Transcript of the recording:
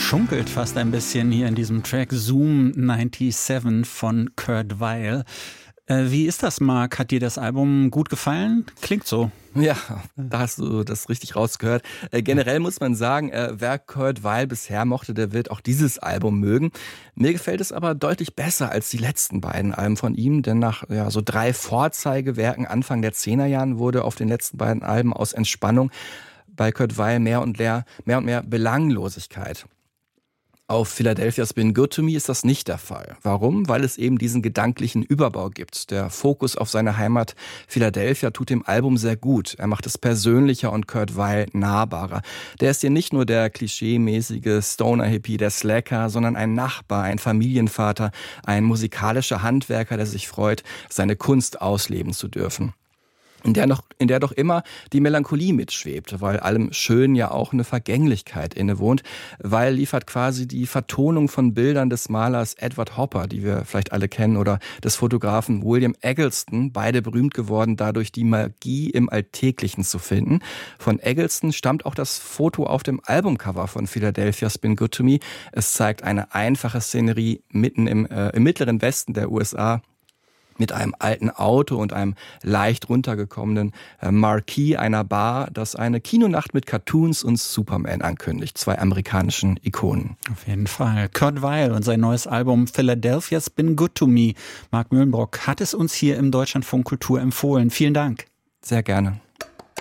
schunkelt fast ein bisschen hier in diesem Track Zoom 97 von Kurt Weill. Wie ist das, Marc? Hat dir das Album gut gefallen? Klingt so. Ja, da hast du das richtig rausgehört. Generell muss man sagen, wer Kurt Weill bisher mochte, der wird auch dieses Album mögen. Mir gefällt es aber deutlich besser als die letzten beiden Alben von ihm, denn nach so 3 Vorzeigewerken Anfang der 10er Jahren wurde auf den letzten beiden Alben aus Entspannung bei Kurt Weill mehr und mehr Belanglosigkeit. Auf Philadelphia's Been Good to Me ist das nicht der Fall. Warum? Weil es eben diesen gedanklichen Überbau gibt. Der Fokus auf seine Heimat Philadelphia tut dem Album sehr gut. Er macht es persönlicher und Kurt Weill nahbarer. Der ist hier nicht nur der klischeemäßige Stoner-Hippie, der Slacker, sondern ein Nachbar, ein Familienvater, ein musikalischer Handwerker, der sich freut, seine Kunst ausleben zu dürfen. In der doch immer die Melancholie mitschwebt, weil allem Schönen ja auch eine Vergänglichkeit innewohnt. Weil liefert quasi die Vertonung von Bildern des Malers Edward Hopper, die wir vielleicht alle kennen, oder des Fotografen William Eggleston, beide berühmt geworden, dadurch die Magie im Alltäglichen zu finden. Von Eggleston stammt auch das Foto auf dem Albumcover von Philadelphia's Been Good to Me. Es zeigt eine einfache Szenerie mitten im mittleren Westen der USA, mit einem alten Auto und einem leicht runtergekommenen Marquis einer Bar, das eine Kinonacht mit Cartoons und Superman ankündigt. 2 amerikanischen Ikonen. Auf jeden Fall. Kurt Weill und sein neues Album Philadelphia's Been Good to Me. Marc Mühlenbrock hat es uns hier im Deutschlandfunk Kultur empfohlen. Vielen Dank. Sehr gerne.